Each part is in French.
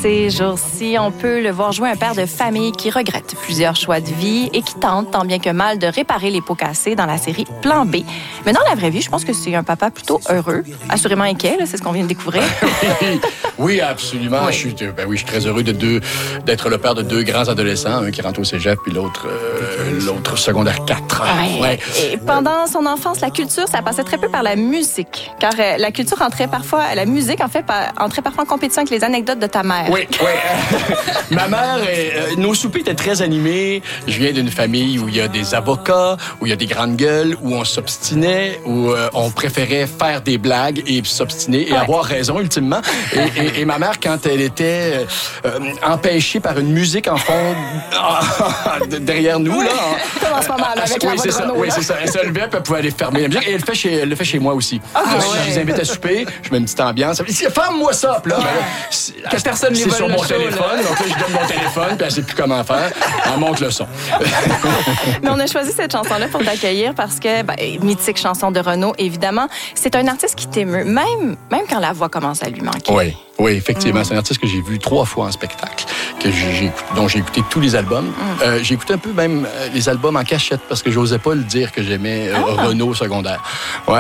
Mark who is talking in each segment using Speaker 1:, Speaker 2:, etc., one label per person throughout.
Speaker 1: Ces jours-ci, on peut le voir jouer un père de famille qui regrette plusieurs choix de vie et qui tente, tant bien que mal, de réparer les pots cassés dans la série Plan B. Mais dans la vraie vie, je pense que c'est un papa plutôt heureux, assurément inquiet, là, c'est ce qu'on vient de découvrir.
Speaker 2: Oui, absolument.
Speaker 1: Oui.
Speaker 2: Je suis très heureux d'être le père de deux grands adolescents, un qui rentre au cégep puis l'autre secondaire 4.
Speaker 1: Ouais.
Speaker 2: Ouais.
Speaker 1: Et pendant son enfance, la culture, ça passait très peu par la musique, car la culture entrait parfois en compétition avec les anecdotes de ta mère.
Speaker 2: Oui. Ma mère, nos soupers étaient très animés. Je viens d'une famille où il y a des avocats, où il y a des grandes gueules, où on s'obstinait, où on préférait faire des blagues et s'obstiner et avoir raison ultimement. Et ma mère, quand elle était empêchée par une musique en fond derrière nous, là.
Speaker 1: Comme en ce moment, là, avec la voix de Renaud.
Speaker 2: Oui, c'est ça. Elle se levait, puis elle pouvait aller fermer la musique. Et elle le fait chez moi aussi. Je les invite à souper, je mets une petite ambiance. Elle dit, ferme-moi ça, puis là.
Speaker 3: Que personne ne
Speaker 2: c'est sur mon téléphone. Donc là, je donne mon téléphone, puis elle sait plus comment faire. Elle monte le son.
Speaker 1: Mais on a choisi cette chanson-là pour t'accueillir parce que, mythique chanson de Renaud, évidemment, c'est un artiste qui t'émeut, même quand la voix commence à lui manquer.
Speaker 2: Oui, effectivement. C'est un artiste que j'ai vu 3 fois en spectacle, dont j'ai écouté tous les albums. J'ai écouté un peu même les albums en cachette parce que j'osais pas le dire que j'aimais Renaud au secondaire. Ouais.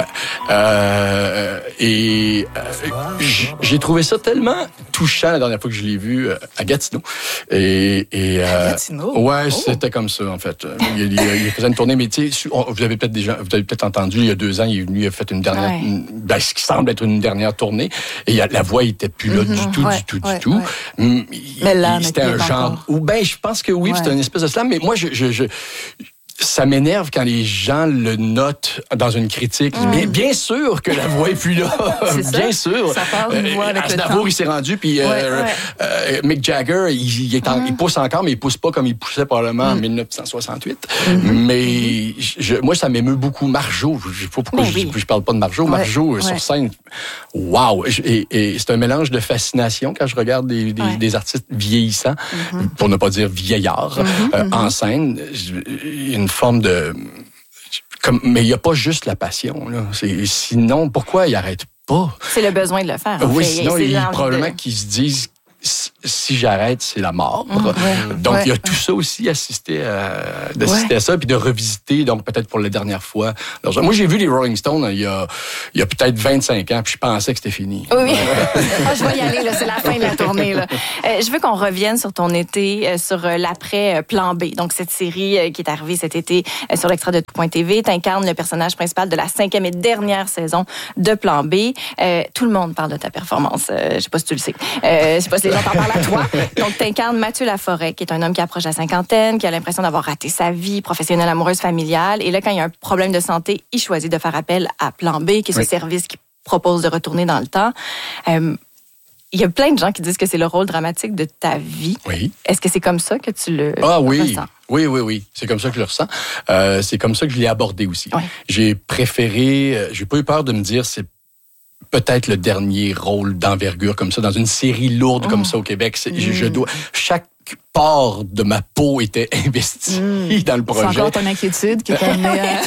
Speaker 2: J'ai trouvé ça tellement touchant la dernière fois que je l'ai vu à Gatineau.
Speaker 3: À Gatineau?
Speaker 2: Ouais, c'était comme ça, en fait. Il faisait une tournée, mais tu sais, vous avez peut-être entendu, il y a 2 ans, il est venu, il a fait une dernière, ce qui semble être une dernière tournée, et la voix était plus là du tout.
Speaker 3: Mais là,
Speaker 2: c'était un genre. Ou je pense que oui, c'était une espèce de slam, mais moi, ça m'énerve quand les gens le notent dans une critique. Mais bien sûr que la voix est plus là. Bien sûr.
Speaker 3: Ça part une voix avec le temps.
Speaker 2: Il s'est rendu, puis Mick Jagger, il pousse encore, mais il pousse pas comme il poussait probablement en 1968. Mais moi, ça m'émeut beaucoup. Marjo, je sais pas pourquoi je parle pas de Marjo. Marjo, sur scène, wow! Et c'est un mélange de fascination quand je regarde des artistes vieillissants, pour ne pas dire vieillards, en scène. Une forme de... mais il n'y a pas juste la passion. Là. Sinon, pourquoi ils n'arrêtent pas?
Speaker 1: C'est le besoin de le faire.
Speaker 2: Oui, sinon, il y a probablement qu'ils se disent... Si j'arrête, c'est la mort. Donc, il y a tout ça aussi, d'assister à ça, puis de revisiter, donc peut-être pour la dernière fois. Alors, moi, j'ai vu les Rolling Stones il y a peut-être 25 ans, puis je pensais que c'était fini.
Speaker 1: Oui. Je vais y aller, là, c'est la fin de la tournée. Là. Je veux qu'on revienne sur ton été, sur l'après Plan B. Donc, cette série qui est arrivée cet été sur l'extra de Tout.tv. T'incarnes le personnage principal de la 5e et dernière saison de Plan B. Tout le monde parle de ta performance. Je sais pas si tu le sais. Je sais pas si les gens t'en parlent à toi. Donc, t'incarnes Mathieu Laforêt, qui est un homme qui approche la cinquantaine, qui a l'impression d'avoir raté sa vie professionnelle, amoureuse, familiale. Et là, quand il y a un problème de santé, il choisit de faire appel à Plan B, qui est ce service qui propose de retourner dans le temps. Il y a plein de gens qui disent que c'est le rôle dramatique de ta vie.
Speaker 2: Oui.
Speaker 1: Est-ce que c'est comme ça que tu le
Speaker 2: ressens?
Speaker 1: Oui.
Speaker 2: C'est comme ça que je le ressens. C'est comme ça que je l'ai abordé aussi.
Speaker 1: Oui.
Speaker 2: J'ai pas eu peur de me dire c'est peut-être le dernier rôle d'envergure comme ça, dans une série lourde comme ça au Québec. Chaque part de ma peau était investie dans le projet.
Speaker 3: C'est encore ton inquiétude qui t'a amené à...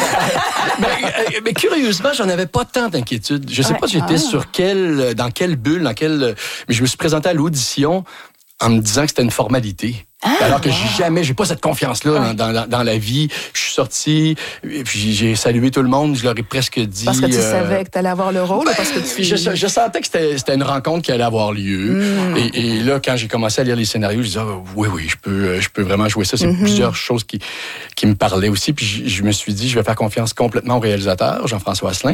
Speaker 2: mais curieusement, j'en avais pas tant d'inquiétude. Je sais pas, j'étais dans quelle bulle, mais je me suis présenté à l'audition en me disant que c'était une formalité. Alors que j'ai pas cette confiance-là dans la vie. Je suis sorti, puis j'ai salué tout le monde, je leur ai presque dit...
Speaker 3: Parce que tu savais que tu allais avoir le rôle ou parce que
Speaker 2: je sentais que c'était une rencontre qui allait avoir lieu. Et là, quand j'ai commencé à lire les scénarios, je disais, oui, je peux vraiment jouer ça. C'est plusieurs choses qui me parlaient aussi. Puis je me suis dit, je vais faire confiance complètement au réalisateur, Jean-François Asselin.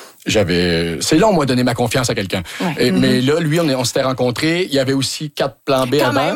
Speaker 2: C'est là on m'a donné ma confiance à quelqu'un. Mais là, lui, on s'était rencontrés. Il y avait aussi 4 plans B avant.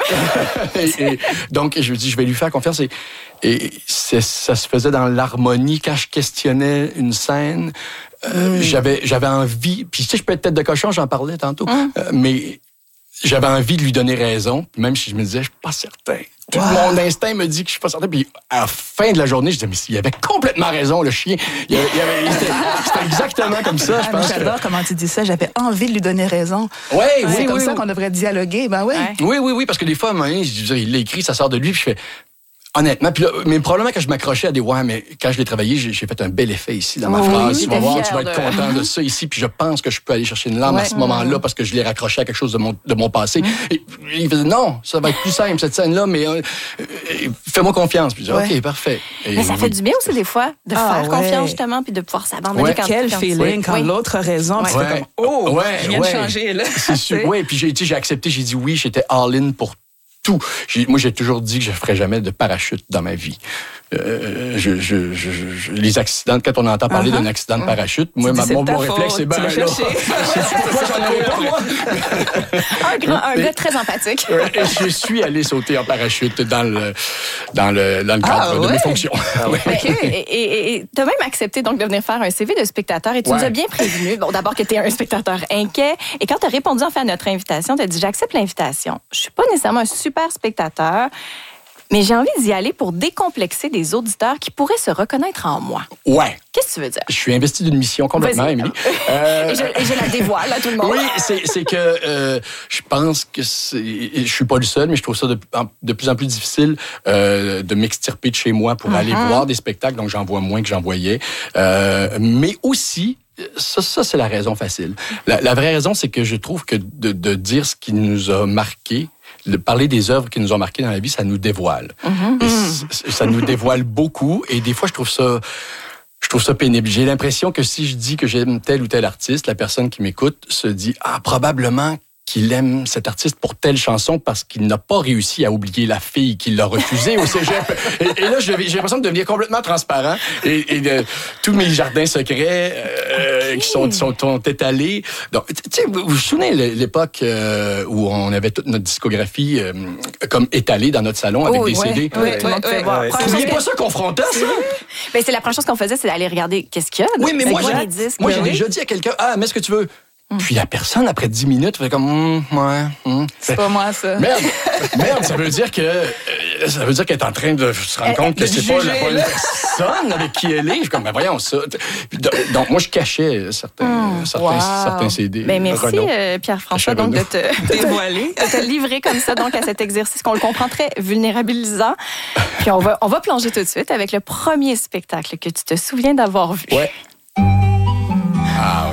Speaker 2: Donc, je me dis, je vais lui faire confiance. Et ça se faisait dans l'harmonie. Quand je questionnais une scène, j'avais envie... Puis tu sais, je peux être tête de cochon, j'en parlais tantôt. Mais j'avais envie de lui donner raison. Même si je me disais, je suis pas certain. Mon instinct me dit que je suis pas certain. Puis à la fin de la journée, je disais, mais il avait complètement raison, le chien. C'était exactement comme ça, je pense.
Speaker 3: J'adore comment tu dis ça. J'avais envie de lui donner raison.
Speaker 2: C'est
Speaker 3: comme ça qu'on devrait dialoguer.
Speaker 2: Oui, parce que des fois, il l'a écrit, ça sort de lui, puis je fais... Honnêtement, puis là, mais probablement que je m'accrochais à des ouais, mais quand je l'ai travaillé, j'ai fait un bel effet ici dans ma phrase. Tu vas voir, tu vas être content de ça ici, puis je pense que je peux aller chercher une larme à ce moment-là parce que je l'ai raccroché à quelque chose de mon passé. Et il faisait non, ça va être plus simple cette scène-là, mais fais-moi confiance. Puis je dis OK, parfait. Et
Speaker 1: mais ça fait du bien aussi des fois de faire confiance justement, puis de pouvoir s'abandonner quand
Speaker 3: quel feeling quand l'autre a raison, puis c'était comme je viens de changer là.
Speaker 2: C'est sûr. Ouais, puis j'ai accepté, j'ai dit oui, j'étais all-in pour tout. Moi, j'ai toujours dit que je ne ferais jamais de parachute dans ma vie. Les accidents, quand on entend parler d'un accident de parachute, moi, mon réflexe, c'est ben là. Moi, j'en aurais pas, moi.
Speaker 1: Un gars très empathique.
Speaker 2: Et je suis allé sauter en parachute dans le cadre de mes fonctions.
Speaker 1: Et tu as même accepté donc de venir faire un CV de spectateur et tu nous as bien prévenu. Bon, d'abord que tu es un spectateur inquiet. Et quand tu as répondu en fait à notre invitation, tu as dit j'accepte l'invitation. Je suis pas nécessairement un super spectateur, mais j'ai envie d'y aller pour décomplexer des auditeurs qui pourraient se reconnaître en moi.
Speaker 2: Ouais.
Speaker 1: Qu'est-ce que tu veux dire?
Speaker 2: Je suis investi d'une mission complètement, Émilie.
Speaker 1: Et je la dévoile à tout le monde.
Speaker 2: Oui, c'est que je pense que je suis pas le seul, mais je trouve ça de plus en plus difficile de m'extirper de chez moi pour aller voir des spectacles, donc j'en vois moins que j'en voyais. Mais aussi, ça c'est la raison facile. La vraie raison, c'est que je trouve que de dire ce qui nous a marqué, de parler des œuvres qui nous ont marquées dans la vie, ça nous dévoile. Ça nous dévoile beaucoup. Et des fois, je trouve ça pénible. J'ai l'impression que si je dis que j'aime tel ou tel artiste, la personne qui m'écoute se dit « Ah, probablement qu'il aime cet artiste pour telle chanson parce qu'il n'a pas réussi à oublier la fille qui l'a refusée au cégep. » Et là, j'ai l'impression de devenir complètement transparent. Et tous mes jardins secrets qui sont étalés. Donc, tu sais, vous vous souvenez l'époque où on avait toute notre discographie comme étalée dans notre salon avec des CD?
Speaker 1: Oui, tout le monde pouvait voir.
Speaker 2: Vous n'oubliez pas ça confrontant, ça?
Speaker 1: Ben, c'est la première chose qu'on faisait, c'est d'aller regarder qu'est-ce qu'il y a.
Speaker 2: Oui, mais moi, j'ai déjà dit à quelqu'un, mets ce que tu veux. Puis la personne, après 10 minutes, fait comme,
Speaker 3: c'est pas moi, ça.
Speaker 2: Merde, ça veut dire qu'elle est en train de se rendre compte que c'est pas la bonne personne avec qui elle est. Je suis comme, voyons ça. Donc, moi, je cachais certains CD.
Speaker 1: Ben, merci, Pierre-François, donc, de te dévoiler, de te livrer comme ça, donc, à cet exercice qu'on le comprend très vulnérabilisant. Puis on va plonger tout de suite avec le premier spectacle que tu te souviens d'avoir vu.
Speaker 2: Ouais.